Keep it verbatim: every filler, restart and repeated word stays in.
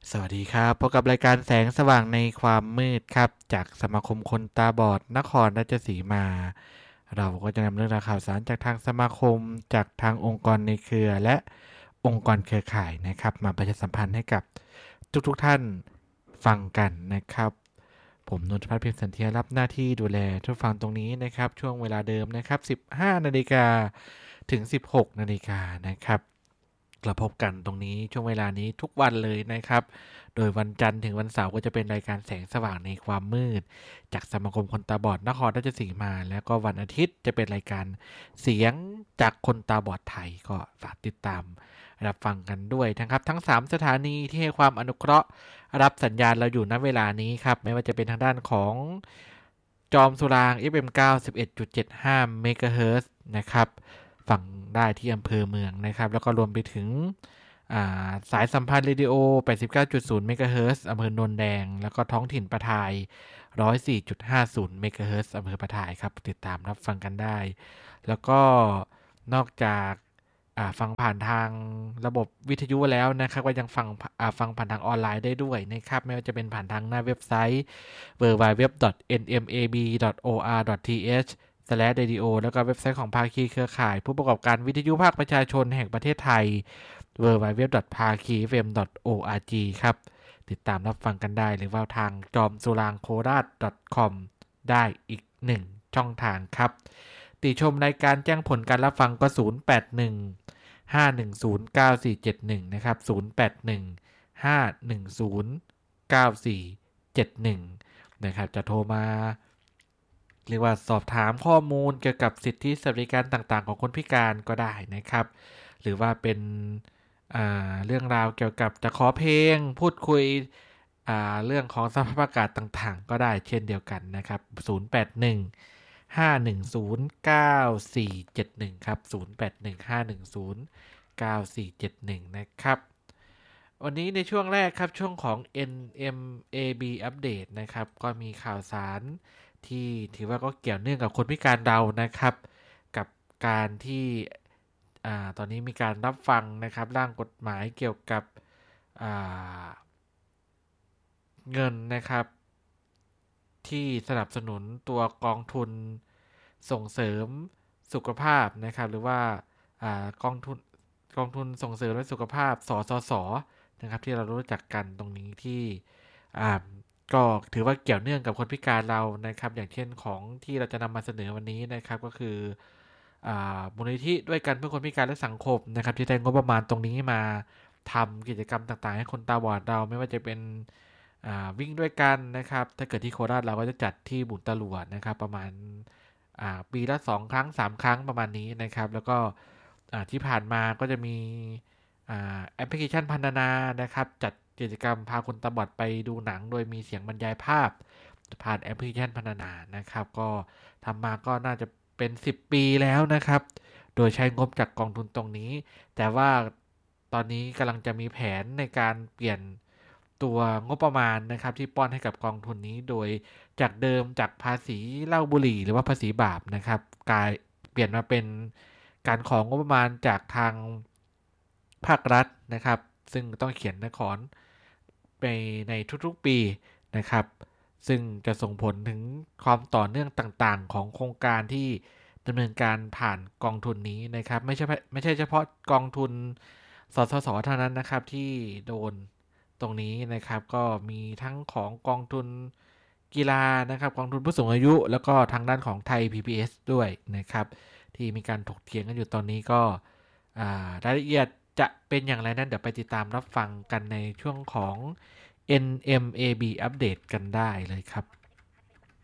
สวัสดีครับพบกับรายการแสงสว่างในความมืดครับจากสมาคมคนตาบอดนครราชสีมาเราก็จะนำเรื่องราวข่าวสารจากทางสมาคมจากทางองค์กรในเครือและองค์กรเครือข่ายนะครับมาประชาสัมพันธ์ให้กับทุกๆทท่านฟังกันนะครับผมนนทพัฒน์เพียรสันเทียรับหน้าที่ดูแลทุกฟังตรงนี้นะครับช่วงเวลาเดิมนะครับสิบห้านาฬิกาถึงสิบหกนาฬิกานะครับเราพบกันตรงนี้ช่วงเวลานี้ทุกวันเลยนะครับโดยวันจันทร์ถึงวันเสาร์ก็จะเป็นรายการแสงสว่างในความมืดจากสมาคมคนตาบอดนครราชสีมาแล้วก็วันอาทิตย์จะเป็นรายการเสียงจากคนตาบอดไทยก็ฝากติดตามรับฟังกันด้วยนะครับทั้งสามสถานีที่ให้ความอนุเคราะห์รับสัญญาณเราอยู่ณเวลานี้ครับไม่ว่าจะเป็นทางด้านของจอมสุราง เอฟ เอ็ม เก้าสิบเอ็ดจุดเจ็ดห้า เมกะเฮิรตซ์นะครับฟังได้ที่อำเภอเมืองนะครับแล้วก็รวมไปถึงสายสัมพันธ์เรดิโอ แปดสิบเก้าจุดศูนย์ เมกะเฮิรตซ์อำเภอโนนแดงแล้วก็ท้องถิ่นประทาย หนึ่งร้อยสี่จุดห้าศูนย์ เมกะเฮิรตซ์อำเภอประทายครับติดตามรับฟังกันได้แล้วก็นอกจากฟังผ่านทางระบบวิทยุแล้วนะครับก็ยังฟังฟังผ่านทางออนไลน์ได้ด้วยนะครับไม่ว่าจะเป็นผ่านทางหน้าเว็บไซต์ ดับเบิลยู ดับเบิลยู ดับเบิลยู ดอท เอ็น เอ็ม เอ บี ดอท โอ อาร์ ดอท ที เอช สแลช เรดิโอ แล้วก็เว็บไซต์ของภาคีเครือข่ายผู้ประกอบการวิทยุภาคประชาชนแห่งประเทศไทย ดับเบิลยู ดับเบิลยู ดับเบิลยู ดอท พาคี เอฟ เอ็ม ดอท โอ อาร์ จี ครับติดตามรับฟังกันได้หรือว่าทางจอมสุรางโคราช .com ได้อีกหนึ่งช่องทางครับติชมรายการแจ้งผลการรับฟังก็ศูนย์ แปด หนึ่ง ห้า หนึ่ง ศูนย์ เก้า สี่ เจ็ด หนึ่งนะครับศูนย์ แปด หนึ่ง ห้า หนึ่ง ศูนย์ เก้า สี่ เจ็ด หนึ่งนะครับจะโทรมาเรียกว่าสอบถามข้อมูลเกี่ยวกับสิทธิสวัสดิการต่างๆของคนพิการก็ได้นะครับหรือว่าเป็นเรื่องราวเกี่ยวกับจะขอเพลงพูดคุยเรื่องของสภาพอากาศต่างๆก็ได้เช่นเดียวกันนะครับศูนย์ แปด หนึ่ง ห้า หนึ่ง ศูนย์ เก้า สี่ เจ็ด หนึ่งครับศูนย์ แปด หนึ่ง ห้า หนึ่ง ศูนย์ เก้า สี่ เจ็ด หนึ่งนะครับวันนี้ในช่วงแรกครับช่วงของ เอ็น เอ็ม เอ บี อัปเดตนะครับก็มีข่าวสารที่ถือว่าก็เกี่ยวเนื่องกับคนพิการเรานะครับกับการที่อ่าตอนนี้มีการรับฟังนะครับร่างกฎหมายเกี่ยวกับเงินนะครับที่สนับสนุนตัวกองทุนส่งเสริมสุขภาพนะครับหรือว่ากองทุนกองทุนส่งเสริมและสุขภาพสสสนะครับที่เรารู้จักกันตรงนี้ที่ก็ถือว่าเกี่ยวเนื่องกับคนพิการเรานะครับอย่างเช่นของที่เราจะนำมาเสนอวันนี้นะครับก็คือมูลนิธิด้วยกันเพื่อคนพิการและสังคมนะครับที่ได้งบประมาณตรงนี้มาทำกิจกรรมต่างๆให้คนตาบอดเราไม่ว่าจะเป็นวิ่งด้วยกันนะครับถ้าเกิดที่โคราชเราก็จะจัดที่บุญตะหลวดนะครับประมาณปีละสองครั้งสามครั้งประมาณนี้นะครับแล้วก็ที่ผ่านมาก็จะมีแอปพลิเคชันพันนานานะครับจัดกิจกรรมพาคนตาบอดไปดูหนังโดยมีเสียงบรรยายภาพผ่านแอปพลิเคชันพันนานานะครับก็ทำมาก็น่าจะเป็นสิบปีแล้วนะครับโดยใช้งบจากกองทุนตรงนี้แต่ว่าตอนนี้กำลังจะมีแผนในการเปลี่ยนตัวงบประมาณนะครับที่ป้อนให้กับกองทุนนี้โดยจากเดิมจากภาษีเหล้าบุหรี่หรือว่าภาษีบาปนะครับกลายเปลี่ยนมาเป็นการของงบประมาณจากทางภาครัฐนะครับซึ่งต้องเขียนนครไปในทุกๆปีนะครับซึ่งจะส่งผลถึงความต่อเนื่องต่างๆของโครงการที่ดำเนินการผ่านกองทุนนี้นะครับไม่ใช่ไม่ใช่เฉพาะกองทุนสสสเท่านั้นนะครับที่โดนตรงนี้นะครับก็มีทั้งของกองทุนกีฬานะครับกองทุนผู้สูงอายุแล้วก็ทางด้านของไทย พี บี เอส ด้วยนะครับที่มีการถกเถียงกันอยู่ตอนนี้ก็รายละเอียดจะเป็นอย่างไรนั้นเดี๋ยวไปติดตามรับฟังกันในช่วงของ เอ็น เอ็ม เอ บี อัปเดตกันได้เลยครับ